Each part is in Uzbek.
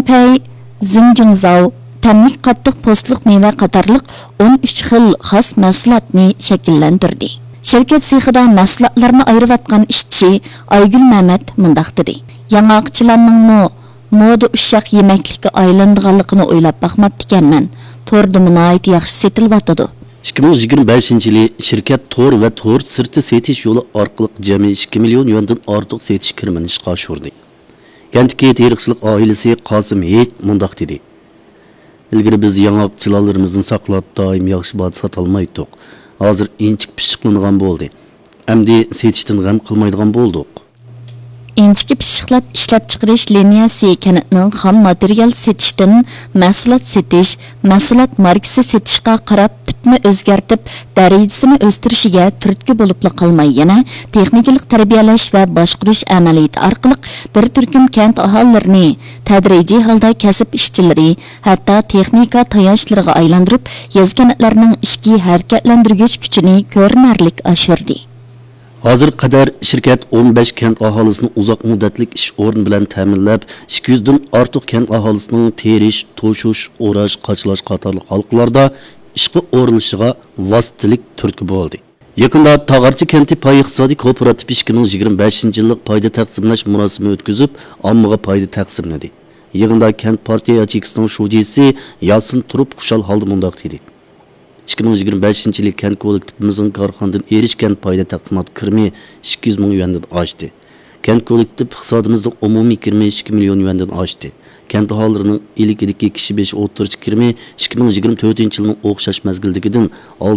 Xiangpei, Xinjiangzhou, təmlik qattiq postluq meyvə qatarlıq 13 xil xas məhsulotni şəkillendirdi. Şirket sexida məhsulotlarni ayırıvatqan işçi Aygül Məhəmməd mundaq dedi. Yangaqçılarning moda uşaq yeməkligi aylandiganligini o'ylab baxmabdikanman. Torda nihoyat yaxshi setilvatadi. 2025 yılı şirket tor ve tor sırtı setiş yolu arkalık cemi 2 milyon yuandan artıq setiş kirmini işqa şurdi. Kentki terikçilik ailesi Qasım Heyt mundaq dedi. İlgiri biz yangaqçılarımızın saqlab daim yaxşı bad satalmaydık. Hazır inçik pişiqlanğan boldi. Əmdi setişdən g'am qilmaydigan bolduq. İnchiki pishiqlab ishlab chiqarish liniyasi kanatning xom material setishdan mahsulot setish, mahsulot markasi setishga qarab tipni o'zgartib, darajasini o'stirishiga turtki bo'lib qolmay yana texnikalik tarbiyalash va boshqarish amaliyoti orqali bir turkum kent aholilarini tadrijiy holda kasb ishchilari, hatto texnika tayanchlariga aylantirib, yezganlarning ishki harakatlantirgich kuchini ko'rinarli oshirdi. Hazır kadar şirket 15 kent ahalisini uzak müddetlik iş orun bilen teminlep 200'den artık kent ahalisinin teriş, toşuş, uğraş, kaçlaş qatarlı halklarda işqi orunuşuğa vasıtılık türkü oldu. Yakında Tağarcı kenti pay iqtisadi kooperatif 2025 yıllık payda taqsimlash murosimi o'tkazib, ommaga payda taqsimladi. Yig'inda kent partiya yachekisining shujisi Yasin Turib xushal holda mundaq dedi. 2025 yılı kent kolektifimizin karxandan erişken payda taqsimot kirmi 200 ming yuandan oshdi. Kent kolektif iqtisodimizda umumiy kirmi 2 milyon yuandan oshdi. Kent aholining ilik kishi 5 o'ttirchi kirmi 2024 yılının o'xshash mazgildagidan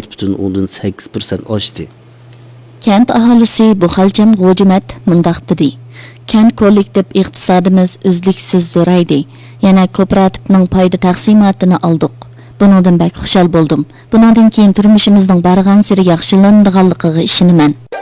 6,8% oshdi. Kent aholisi bu xalcam g'ojimat mundaq dedi. Kent kolektif iqtisodimiz uzluksiz zo'raydi. Yana kooperatifning payda taqsimotini oldik. Bundan bak xushal boldum. Bundan keyin turmushimizning bargan siri yaxshilanadiganligiga ishonaman.